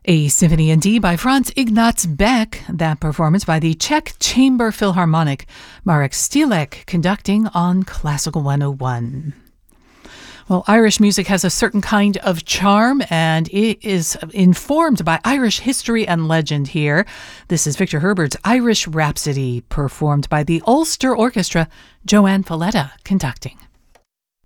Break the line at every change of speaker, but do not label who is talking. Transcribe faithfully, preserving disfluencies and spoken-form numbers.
A Symphony in D by Franz Ignaz Beck, that performance by the Czech Chamber Philharmonic, Marek Stilek conducting on Classical one oh one. Well, Irish music has a certain kind of charm, and it is informed by Irish history and legend here. This is Victor Herbert's Irish Rhapsody, performed by the Ulster Orchestra, Joanne Falletta conducting.